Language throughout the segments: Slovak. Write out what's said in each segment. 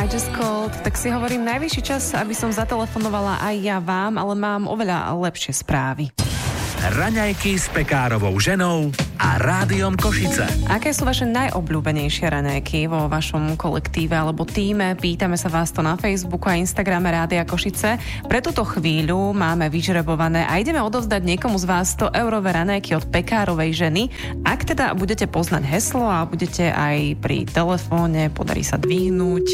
I Just Called. Tak si hovorím, najvyšší čas, aby som zatelefonovala aj ja vám, ale mám oveľa lepšie správy. Raňajky s Pekárovou ženou a Rádiom Košice. Aké sú vaše najobľúbenejšie raňajky vo vašom kolektíve alebo tíme? Pýtame sa vás to na Facebooku a Instagrame Rádia Košice. Pre túto chvíľu máme vyžrebované a ideme odovzdať niekomu z vás 100 eurové raňajky od Pekárovej ženy. Ak teda budete poznať heslo a budete aj pri telefóne, podarí sa dvihnúť.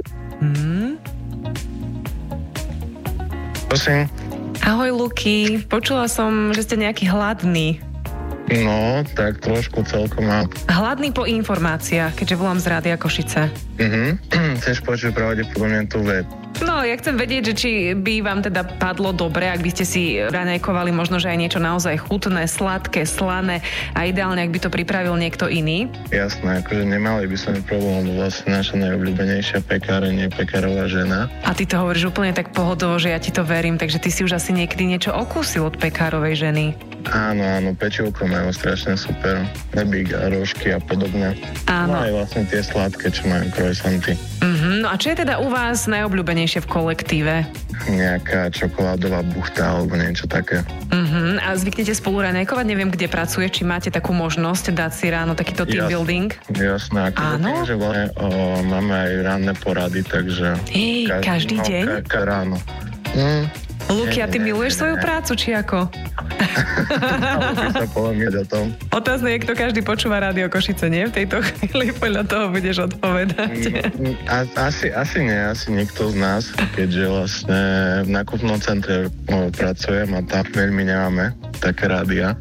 Prosím. Ahoj, Luky. Počula som, že ste nejaký hladný. No, tak trošku celkom mám. Hladný po informáciách, keďže volám z Rádia Košice. Chceš počuť pravdepodobne tú vec. No, ja chcem vedieť, že či by vám teda padlo dobre, ak by ste si raňajkovali možno, že aj niečo naozaj chutné, sladké, slané a ideálne, ak by to pripravil niekto iný. Jasné, akože nemali by sme problém, vlastne naša najobľúbenejšia pekáreň je Pekárová žena. A ty to hovoríš úplne tak pohodovo, že ja ti to verím, takže ty si už asi niekedy niečo okúsil od Pekárovej ženy. Áno, pečivko majú strašne super. Nebík a rožky a podobne. Áno. No aj vlastne tie sladké, čo majú croissanty. No a čo je teda u vás najobľúbenejšie v kolektíve? Nejaká čokoládová buchta alebo niečo také. A zvyknete spolu raňajkovať? Neviem, kde pracuje, či máte takú možnosť dať si ráno takýto team building? Jasné, áno? Že vlastne máme aj ranné porady, takže... Každý deň? Ráno. Luky, a ty miluješ svoju prácu, či ako? Sa polemieť o tom. Otázne je, kto každý počúva Rádio Košice, nie? V tejto chvíli podľa toho budeš odpovedať. Asi nikto z nás, keďže vlastne v nákupnom centre pracujem a tam veľmi nemáme také rádia.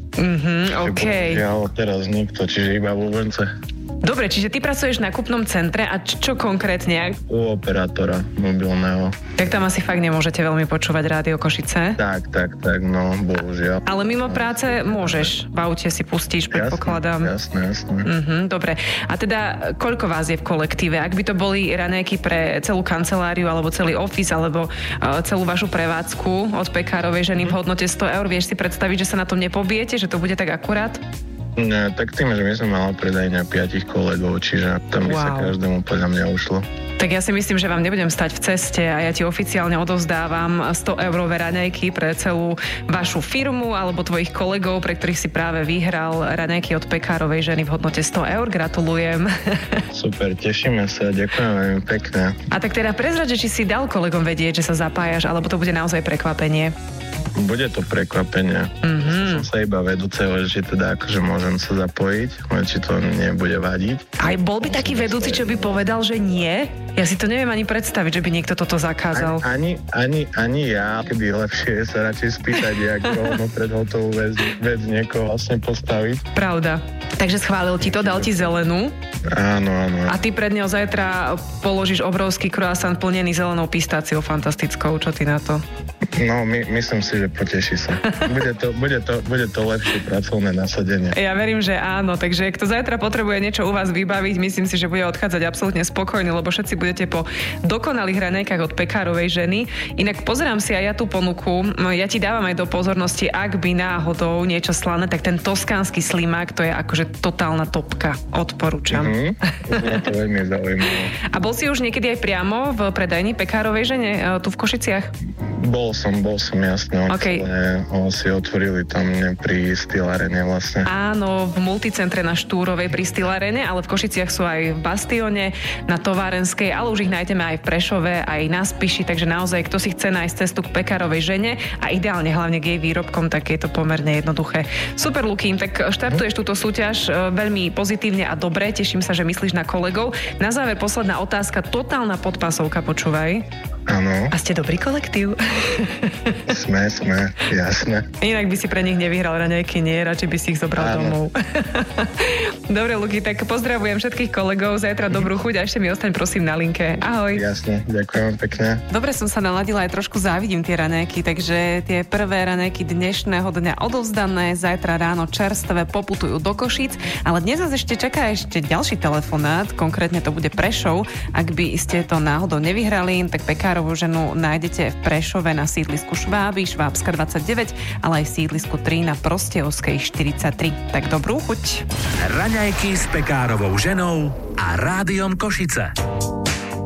OK. Bohužiaľ teraz nikto, čiže iba v Lubence. Dobre, čiže ty pracuješ na nákupnom centre a čo konkrétne? U operátora mobilného. Tak tam asi fakt nemôžete veľmi počúvať Rádio Košice? Tak, no, bohužiaľ. Ale mimo práce môžeš, v aute si pustíš, predpokladám. Jasné. Dobre. A teda, koľko vás je v kolektíve? Ak by to boli raňajky pre celú kanceláriu, alebo celý office, alebo celú vašu prevádzku od Pekárovej ženy v hodnote 100 eur, vieš si predstaviť, že sa na tom nepobijete, že to bude tak akurát? Nie, tak tým, že my sme mali predajňa 5 kolegov, čiže tam by sa každému podľa mňa ušlo. Tak ja si myslím, že vám nebudem stať v ceste a ja ti oficiálne odovzdávam 100 eurové raňajky pre celú vašu firmu alebo tvojich kolegov, pre ktorých si práve vyhral raňajky od Pekárovej ženy v hodnote 100 eur. Gratulujem. Super, tešíme sa, ďakujem veľmi pekne. A tak teda prezrať, že či si dal kolegom vedieť, že sa zapájaš, alebo to bude naozaj prekvapenie? Bude to prekvapenie. Som sa iba vedúceho, že teda akože môžem sa zapojiť, či to nebude vadiť. Aj bol by taký vedúci, čo by povedal, že nie? Ja si to neviem ani predstaviť, že by niekto toto zakázal. Ani ja, kedy lepšie je sa radšej spýtať, ako rovno pred hotovú vec niekoho vlastne postaviť. Pravda. Takže schválil ti to, dal ti zelenú. Áno. A ty pred ňou zajtra položíš obrovský croissant plnený zelenou pistáciou fantastickou. Čo ty na to? No, myslím si, že poteší sa. Bude to lepšie pracovné nasadenie. Ja verím, že áno. Takže kto zajtra potrebuje niečo u vás vybaviť, myslím si, že bude odchádzať absolútne spokojný, lebo všetci budete po dokonalých raňajkách od Pekárovej ženy. Inak pozerám si aj ja tú ponuku. Ja ti dávam aj do pozornosti, ak by náhodou niečo slané, tak ten toskánsky slimák, to je akože totálna topka. Odporúčam. Je to veľmi zaujímavé. A bol si už niekedy aj priamo v predajni Pekárovej žene tu v Košiciach? Bol som jasne. Oni si otvorili tam pri Stylarene vlastne. Áno, v multicentre na Štúrovej pri Stylarene, ale v Košiciach sú aj v Bastione, na Továrenskej, ale už ich nájdeme aj v Prešove, aj na Spiši, takže naozaj, kto si chce nájsť cestu k Pekárovej žene a ideálne hlavne k jej výrobkom, tak je to pomerne jednoduché. Super, Luky, tak štartuješ túto súťaž veľmi pozitívne a dobre, teším sa, že myslíš na kolegov. Na záver posledná otázka, totálna podpasovka, počúvaj. Áno. A ste dobrý kolektív? Sme, jasné. Inak by si pre nich nevyhral raňajky, nie? Radšej by si ich zobral domov. Dobre, Luky, tak pozdravujem všetkých kolegov, zajtra dobrú chuť a ešte mi ostaň prosím na linke. Ahoj. Jasne, ďakujem pekne. Dobre som sa naladila, aj trošku závidím tie raňajky, takže tie prvé raňajky dnešného dňa odovzdané, zajtra ráno čerstvé poputujú do Košíc, ale dnes nás ešte čaká ďalší telefonát, konkrétne to bude Prešov. Ak by ste to náhodou nevyhrali, tak Pekárovú ženu nájdete v Prešove na sídlisku Šváby, Švábska 29, ale aj sídlisku 3 na Prostejovskej 43. Tak dobrú chuť. Raňajky s Pekárovou ženou a Rádiom Košice.